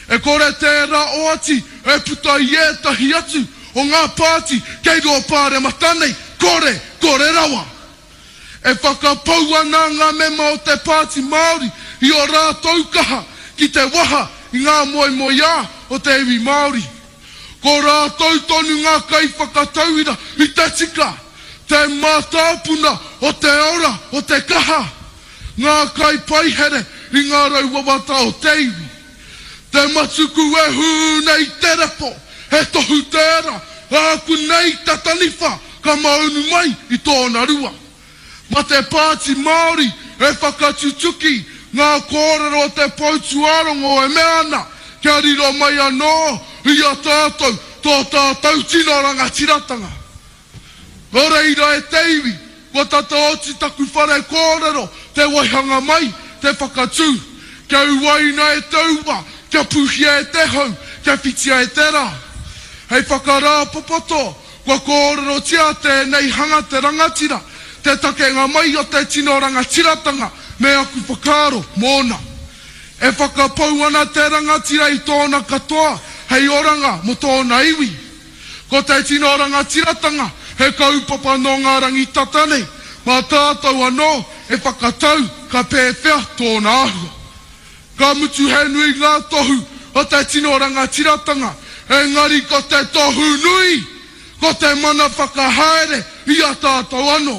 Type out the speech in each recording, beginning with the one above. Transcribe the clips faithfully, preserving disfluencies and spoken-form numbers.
E kore tērā o ati, e puta i e tahi atu, o ngā pāti, kei roa pāre matanei, kore, kore rawa. E whakapau ana ngā mema o te pāti Māori, i o rātou kaha, ki te waha, i ngā moe moia o te iwi Māori. Ko rātou tonu ngā kai whakatauira, i te tika, te mātāpuna o te ora, o te kaha. Ngā kai paihere, i ngā rauwawata o te iwi. Te matuku e hu nei te repo, he tohu tērā, aku nei tatanifa, ka maunu mai i tōna rua. Ma te pāti Māori e whakatutuki, ngā kōrero o te pautu arongo e meana, kia riro mai anō, i a tātou, tō tātou tino rangatiratanga. Ko reira e te iwi, ko tata oti taku whare kōrero, te waihanga mai, te whakatū, kia uwaina e tauwa, kia puhia e te hau, kia whitia e te rā. Hei whakarā popoto, kua kōrero tia te nei hanga te rangatira, te takenga mai o te tino rangatiratanga, me aku whakaro, mōna. E whakapau ana te rangatira i tōna katoa, hei oranga mo tōna iwi. Ko te tino rangatiratanga, he kaupapa no ngā rangitatane, mā tātou anō e whakatau ka pēwhea tōna ahua. Ka mutu he nui ngā tohu o te tino rangatiratanga, engari ko te tohu nui, ko te mana whakahaere i a tātou anō.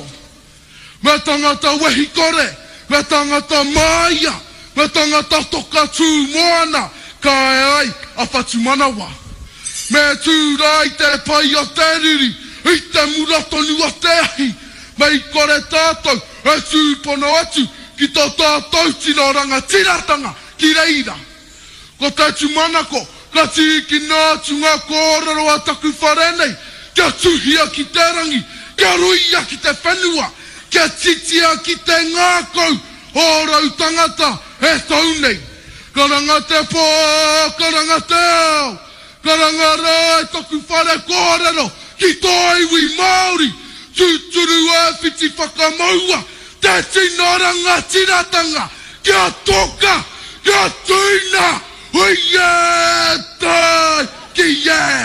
Me tangata wehi kore, me tangata māia, me tangata toka tū moana, ka e ai a whatu manawa. Me tūrai te pai o te riri, i te muratonu o te ahi, me i kore tātou, e tūpono atu, ki tō tātou tino rangatiratanga, ki reira. Ko te tumanako, ka tiki nātu ngā kōrero a taku wharenei, kia tuhia ki te rangi, kia ruia ki te whenua, kia titia ki te ngākau, o rau tangata e tau nei. Karanga te pō, karanga te ao, karanga rā e taku whare kōrero, ki tō iwi Māori, tūturu e whiti whakamaua, te tino rangatiratanga, kia toka, kia tūna, hui e tai, ki e.